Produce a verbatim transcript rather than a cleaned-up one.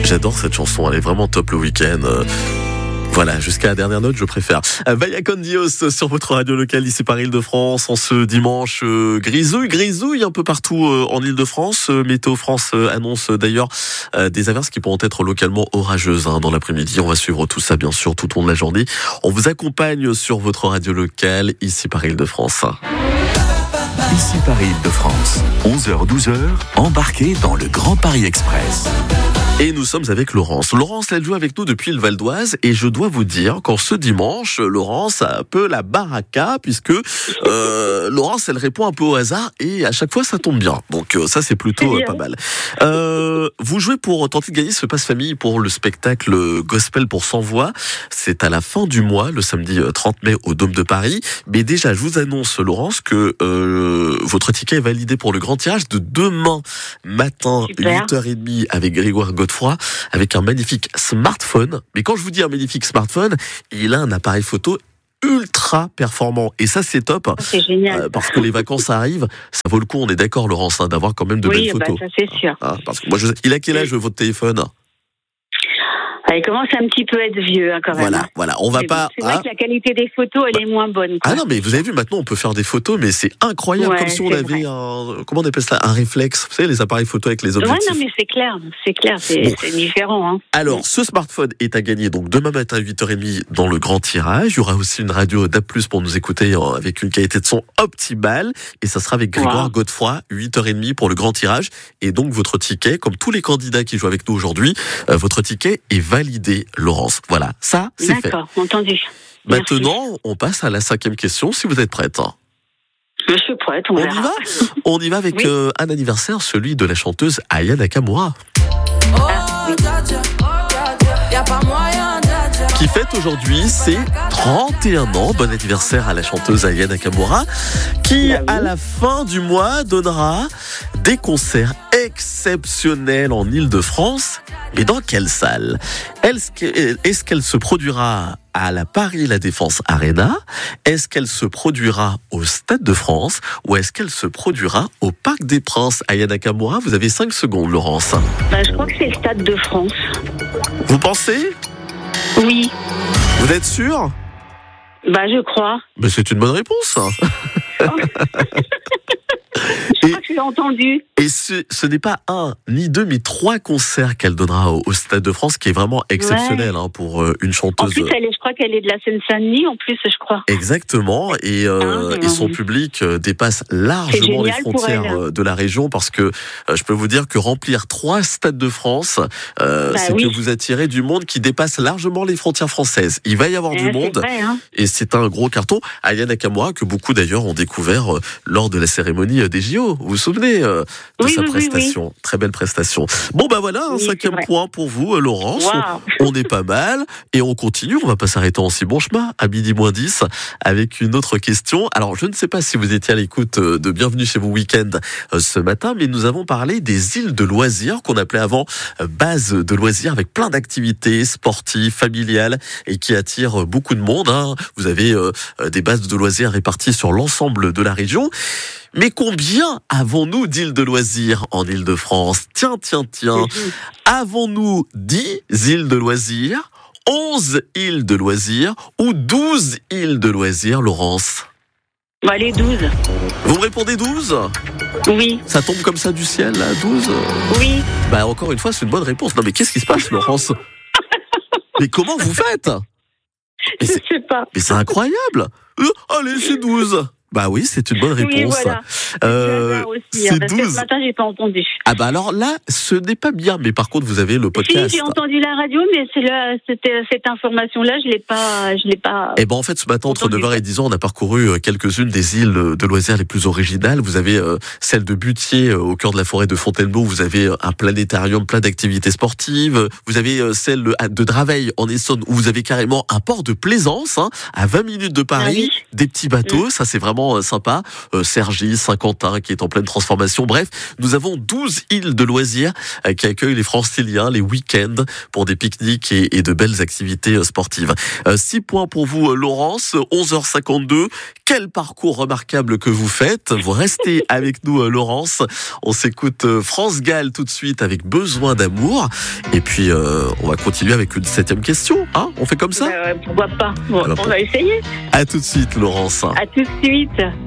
J'adore cette chanson, elle est vraiment top le week-end. Voilà, jusqu'à la dernière note, je préfère. Vaya con Dios sur votre radio locale ici par Île-de-France en ce dimanche euh, grisouille, grisouille un peu partout euh, en Île-de-France. Euh, Météo France euh, annonce euh, d'ailleurs euh, des averses qui pourront être localement orageuses hein, dans l'après-midi. On va suivre tout ça bien sûr tout au long de la journée. On vous accompagne sur votre radio locale ici par Île-de-France. Ici par Île-de-France, onze heures douze heures, embarquez dans le Grand Paris Express. Et nous sommes avec Laurence. Laurence, elle joue avec nous depuis le Val d'Oise et je dois vous dire qu'en ce dimanche, Laurence a un peu la baraka puisque euh, Laurence, elle répond un peu au hasard et à chaque fois ça tombe bien. Donc euh, ça c'est plutôt euh, pas mal. Euh, vous jouez pour tenter de gagner ce passe-famille pour le spectacle Gospel pour cent voix. C'est à la fin du mois, le samedi trente mai au Dôme de Paris. Mais déjà, je vous annonce, Laurence, que euh, votre ticket est validé pour le grand tirage de demain matin, Super. huit heures trente avec Grégoire Godefroy, avec un magnifique smartphone. Mais quand je vous dis un magnifique smartphone, il a un appareil photo ultra performant. Et ça, c'est top. C'est génial. Euh, parce que les vacances arrivent, ça vaut le coup, on est d'accord, Laurence, hein, d'avoir quand même de oui, belles photos. bah, ça c'est sûr. Hein, parce que moi, je... Il a quel âge, votre téléphone ? Ah, il commence un petit peu à être vieux hein, quand même. Voilà, voilà. On va Mais pas. bon, c'est vrai hein, que la qualité des photos, elle est moins bonne. Quoi. Ah non, mais vous avez vu, maintenant, on peut faire des photos, mais c'est incroyable, Ouais, comme si on c'est avait vrai. un, comment on appelle ça, un réflexe. Vous savez, les appareils photo avec les Ouais, objectifs. non, mais c'est clair, c'est clair, c'est, Bon. c'est différent. Hein. Alors, ce smartphone est à gagner donc demain matin à huit heures trente dans le grand tirage. Il y aura aussi une radio D A B plus, pour nous écouter euh, avec une qualité de son optimale. Et ça sera avec Grégoire Wow. Godefroy, huit heures trente pour le grand tirage. Et donc, votre ticket, comme tous les candidats qui jouent avec nous aujourd'hui, euh, votre ticket est validé, Laurence. Voilà, ça, c'est fait. D'accord, entendu. Merci. Maintenant, on passe à la cinquième question, si vous êtes prête. Je suis prête, on, On verra. y va On y va avec Oui. euh, un anniversaire, celui de la chanteuse Aya Nakamura, Ah, oui. qui fête aujourd'hui ses trente et un ans. Bon anniversaire à la chanteuse Aya Nakamura, qui, Bah oui. à la fin du mois, donnera des concerts exceptionnels en Île-de-France. Mais dans quelle salle ? Est-ce que- est-ce qu'elle se produira à la Paris La Défense Arena ? Est-ce qu'elle se produira au Stade de France ? Ou est-ce qu'elle se produira au Parc des Princes ? Aya Nakamura, vous avez cinq secondes, Laurence. Bah, je crois que c'est le Stade de France. Vous pensez ? Oui, Vous êtes sûr ? bah je crois. Mais c'est une bonne réponse. Je crois que je l'ai entendu. Et ce, ce n'est pas un, ni deux, mais trois concerts qu'elle donnera au, au Stade de France, qui est vraiment exceptionnel hein, pour euh, une En chanteuse. plus, elle est, je crois qu'elle est de la Seine-Saint-Denis, en plus, je crois. Exactement, et, euh, Ah, et son oui. public euh, dépasse largement les génial pour frontières elle. euh, de la région, parce que euh, je peux vous dire que remplir trois Stades de France, euh, Bah c'est oui. que vous attirez du monde qui dépasse largement les frontières françaises. Il va y avoir Eh, du c'est monde. vrai, hein. Et c'est un gros carton. Aya Nakamura, que beaucoup d'ailleurs ont découvert euh, lors de la cérémonie euh, des J O. Vous vous souvenez euh, de Oui, sa oui, oui, prestation. Très belle prestation. Bon, bah voilà, un Oui, c'est cinquième vrai. point pour vous, euh, Laurence. Waouh. On est pas mal. Et on continue. On va pas s'arrêter en si bon chemin, à midi moins dix, avec une autre question. Alors, je ne sais pas si vous étiez à l'écoute euh, de Bienvenue chez vous Week-end euh, ce matin, mais nous avons parlé des îles de loisirs, qu'on appelait avant euh, base de loisirs, avec plein d'activités sportives, familiales, et qui attirent beaucoup de monde. Hein. Vous avez euh, des bases de loisirs réparties sur l'ensemble de la région. Mais combien avons-nous d'îles de loisirs en Île-de-France ? Tiens, tiens, tiens. Avons-nous dix îles de loisirs, onze îles de loisirs ou douze îles de loisirs, Laurence ? Bah, les douze. Vous me répondez douze ? Oui, Ça tombe comme ça du ciel, là, douze ? oui. Bah, encore une fois, c'est une bonne réponse. Non, mais qu'est-ce qui se passe, Laurence ? Mais comment vous faites ? Mais Je c'est, sais pas. mais c'est incroyable ! Euh, allez, c'est douze ! Bah oui, c'est une bonne réponse. Oui, voilà. Euh, J'adore aussi, c'est hein, parce que douze. ce matin, j'ai pas entendu. Ah bah alors là, ce n'est pas bien, mais par contre, vous avez le Si, podcast. j'ai entendu la radio, mais c'est là, c'était, cette information-là, je l'ai pas, je l'ai pas. Eh ben en fait, ce matin, entre Entendu. neuf heures et dix heures, on a parcouru euh, quelques-unes des îles de loisirs les plus originales. Vous avez euh, celle de Butier, euh, au cœur de la forêt de Fontainebleau. Vous avez euh, un planétarium plein d'activités sportives. Vous avez euh, celle de, de Draveil, en Essonne, où vous avez carrément un port de plaisance, hein, à vingt minutes de Paris, Ah oui. des petits bateaux. Ça, c'est vraiment vraiment sympa. Euh, Cergy, Saint-Quentin qui est en pleine transformation. Bref, nous avons douze îles de loisirs euh, qui accueillent les Franciliens les week-ends pour des pique-niques et, et de belles activités euh, sportives. Euh, six points pour vous, euh, Laurence. onze heures cinquante-deux. Quel parcours remarquable que vous faites. Vous restez avec nous, euh, Laurence. On s'écoute euh, France Gall tout de suite avec Besoin d'amour. Et puis, euh, on va continuer avec une septième question. Hein, on fait comme ça? Bah, pourquoi pas? Bon, Alors, on va essayer. À tout de suite, Laurence. À tout de suite.